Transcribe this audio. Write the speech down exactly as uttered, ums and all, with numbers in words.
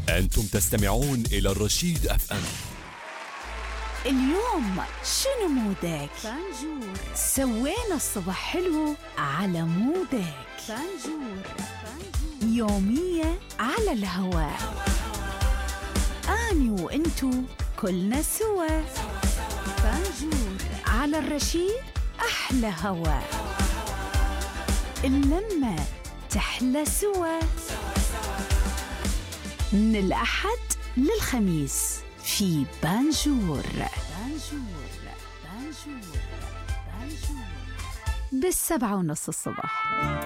أنتم تستمعون إلى الرشيد أف أم. اليوم شنو مودك؟ فانجور. سوينا الصبح حلو على مودك. فانجور. يومية على الهواء، أني وإنتو كلنا سوا. فانجور على الرشيد أحلى هوا، اللمة تحلى سوا. من الأحد للخميس في بانجور. بانجور بانجور بانجور بالسبعة ونص الصبح.